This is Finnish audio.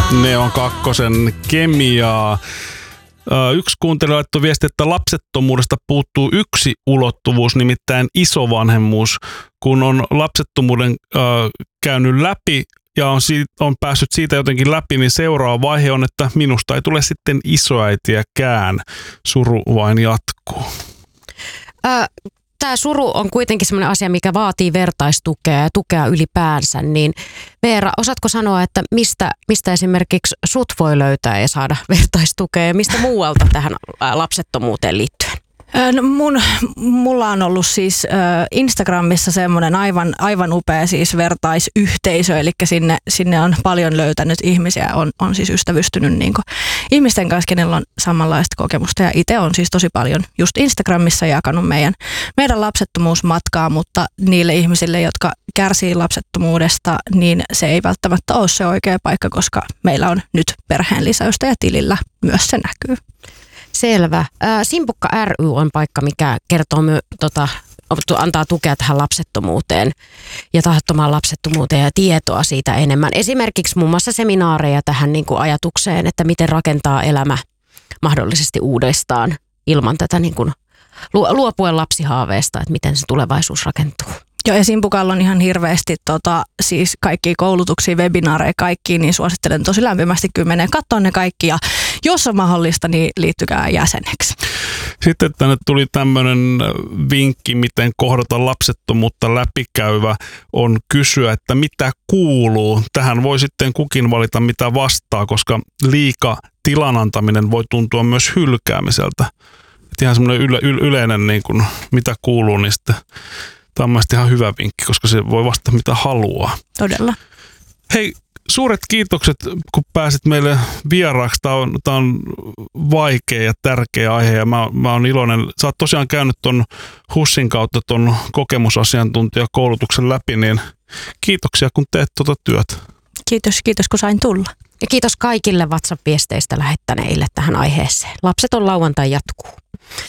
Neon kakkosen kemiaa. Yksi kuuntelija laittoi viesti, että lapsettomuudesta puuttuu yksi ulottuvuus, nimittäin isovanhemmuus. Kun on lapsettomuuden käynyt läpi ja on päässyt siitä jotenkin läpi, niin seuraava vaihe on, että minusta ei tule sitten isoäitiäkään. Suru vain jatkuu. Tämä suru on kuitenkin sellainen asia, mikä vaatii vertaistukea ja tukea ylipäänsä. Niin Veera, osaatko sanoa, että mistä esimerkiksi sut voi löytää ja saada vertaistukea ja mistä muualta tähän lapsettomuuteen liittyen? No mulla on ollut siis Instagramissa semmoinen aivan upea siis vertaisyhteisö, eli sinne on paljon löytänyt ihmisiä, on siis ystävystynyt niin kuin ihmisten kanssa, kenellä on samanlaista kokemusta. Ja itse on siis tosi paljon just Instagramissa jakanut meidän lapsettomuusmatkaa, mutta niille ihmisille, jotka kärsii lapsettomuudesta, niin se ei välttämättä ole se oikea paikka, koska meillä on nyt perheen lisäystä ja tilillä myös se näkyy. Selvä. Simpukka ry on paikka, mikä kertoo antaa tukea tähän lapsettomuuteen ja tahattomaan lapsettomuuteen ja tietoa siitä enemmän. Esimerkiksi muun muassa seminaareja tähän niin kuin ajatukseen, että miten rakentaa elämä mahdollisesti uudestaan ilman tätä niin kuin luopuen lapsihaaveesta, että miten se tulevaisuus rakentuu. Joo, ja Simpukalla on ihan hirveästi siis kaikkia koulutuksia, webinaareja, kaikkia, niin suosittelen tosi lämpimästi kyllä katsoa ne kaikki, ja jos on mahdollista, niin liittykää jäseneksi. Sitten tänne tuli tämmöinen vinkki, miten kohdata lapsettomuutta läpikäyvä on kysyä, että mitä kuuluu. Tähän voi sitten kukin valita, mitä vastaa, koska liika tilan antaminen voi tuntua myös hylkäämiseltä. Et ihan semmoinen yleinen, niin kuin, mitä kuuluu, niin sitten tämä on mielestäni ihan hyvä vinkki, koska se voi vastata mitä haluaa. Todella. Hei, suuret kiitokset, kun pääsit meille vieraaksi. Tämä on vaikea ja tärkeä aihe ja mä oon iloinen. Sä oot tosiaan käynyt ton HUSin kautta ton kokemusasiantuntijakoulutuksen läpi, niin kiitoksia kun teet tuota työtä. Kiitos kun sain tulla. Ja kiitos kaikille WhatsApp-viesteistä lähettäneille tähän aiheeseen. Lapset on lauantai jatkuu.